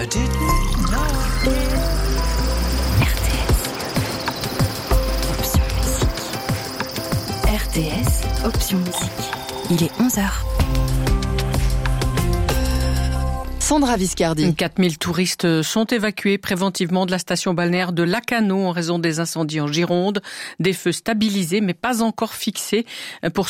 I didn't know. RTS, option musique. Il est 11h. Sandra Viscardi. 4000 touristes sont évacués préventivement de la station balnéaire de Lacanau en raison des incendies en Gironde. Des feux stabilisés mais pas encore fixés pour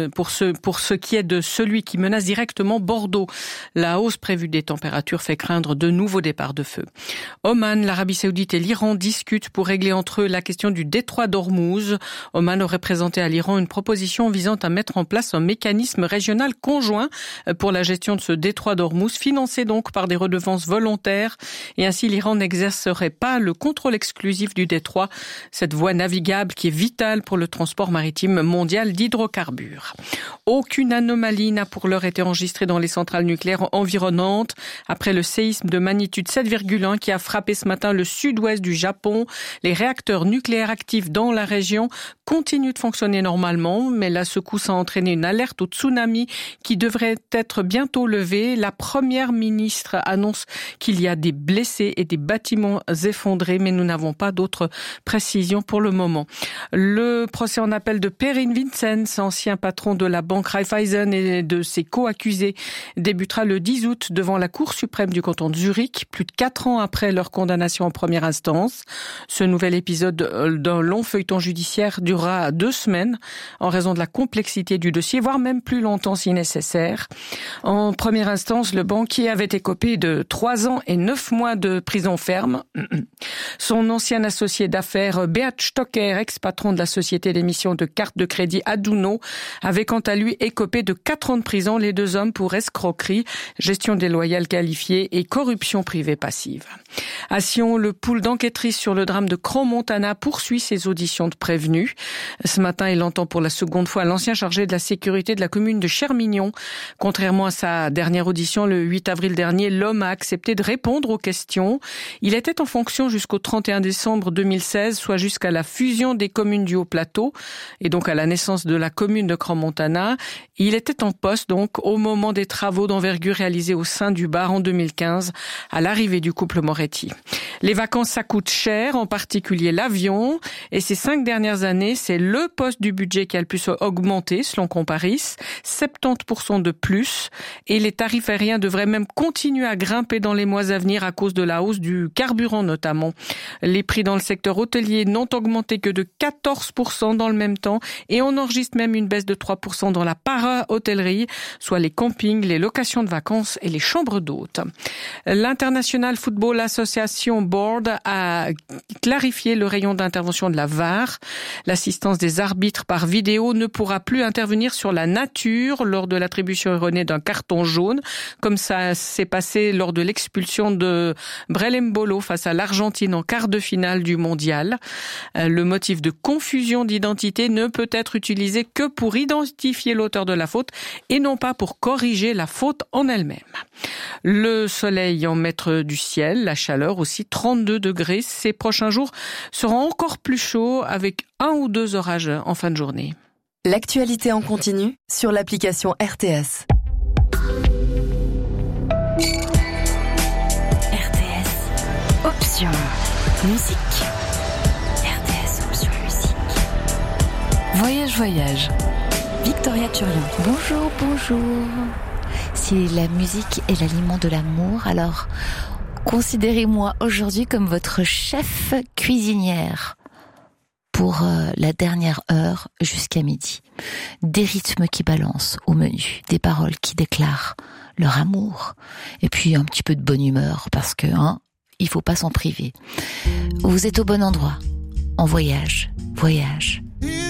ce qui est de celui qui menace directement Bordeaux. La hausse prévue des températures fait craindre de nouveaux départs de feu. Oman, l'Arabie Saoudite et l'Iran discutent pour régler entre eux la question du détroit d'Ormuz. Oman aurait présenté à l'Iran une proposition visant à mettre en place un mécanisme régional conjoint pour la gestion de ce détroit d'Ormuz, financé donc par des redevances volontaires, et ainsi l'Iran n'exercerait pas le contrôle exclusif du détroit, cette voie navigable qui est vitale pour le transport maritime mondial d'hydrocarbures. Aucune anomalie n'a pour l'heure été enregistrée dans les centrales nucléaires environnantes après le séisme de magnitude 7,1 qui a frappé ce matin le sud-ouest du Japon. Les réacteurs nucléaires actifs dans la région continuent de fonctionner normalement, mais la secousse a entraîné une alerte au tsunami qui devrait être bientôt levée. La première ministre annonce qu'il y a des blessés et des bâtiments effondrés, mais nous n'avons pas d'autres précisions pour le moment. Le procès en appel de Perrin Vincenz, ancien patron de la banque Raiffeisen et de ses co-accusés, débutera le 10 août devant la Cour suprême du canton de Zurich, plus de 4 ans après leur condamnation en première instance. Ce nouvel épisode d'un long feuilleton judiciaire durera 2 semaines en raison de la complexité du dossier, voire même plus longtemps si nécessaire. En première instance, le banquier avait écopé de 3 ans et 9 mois de prison ferme. Son ancien associé d'affaires, Beat Stocker, ex-patron de la société d'émission de cartes de crédit Aduno, avait quant à lui écopé de 4 ans de prison, les 2 hommes pour escroquerie, gestion déloyale qualifiée et corruption privée passive. À Sion, le pool d'enquêtrices sur le drame de Crans-Montana poursuit ses auditions de prévenus. Ce matin, il entend pour la seconde fois l'ancien chargé de la sécurité de la commune de Chermignon. Contrairement à sa dernière audition, le 8 avril dernier, l'homme a accepté de répondre aux questions. Il était en fonction jusqu'au 31 décembre 2016, soit jusqu'à la fusion des communes du Haut-Plateau et donc à la naissance de la commune de Crans-Montana. Il était en poste donc au moment des travaux d'envergure réalisés au sein du bar en 2015 à l'arrivée du couple Moretti. Les vacances, ça coûte cher, en particulier l'avion. Et ces 5 dernières années, c'est le poste du budget qui a le plus augmenté, selon Comparis, 70% de plus. Et les tarifs aériens devraient même continuer à grimper dans les mois à venir à cause de la hausse du carburant notamment. Les prix dans le secteur hôtelier n'ont augmenté que de 14% dans le même temps. Et on enregistre même une baisse de 3% dans la para-hôtellerie, soit les campings, les locations de vacances et les chambres d'hôtes. L'International Football Association Board a clarifié le rayon d'intervention de la VAR. L'assistance des arbitres par vidéo ne pourra plus intervenir sur la nature lors de l'attribution erronée d'un carton jaune, comme ça s'est passé lors de l'expulsion de Brelembolo face à l'Argentine en quart de finale du mondial. Le motif de confusion d'identité ne peut être utilisé que pour identifier l'auteur de la faute et non pas pour corriger la faute en elle-même. Le soleil en maître du ciel, la chaleur aussi, 32 degrés. Ces prochains jours seront encore plus chauds avec 1 ou 2 orages en fin de journée. L'actualité en continu sur l'application RTS. RTS, option musique. RTS, option musique. Voyage. Victoria Turian. Bonjour. Si la musique est l'aliment de l'amour, alors considérez-moi aujourd'hui comme votre chef cuisinière pour la dernière heure jusqu'à midi. Des rythmes qui balancent au menu, des paroles qui déclarent leur amour, et puis un petit peu de bonne humeur, parce que il faut pas s'en priver. Vous êtes au bon endroit, en voyage.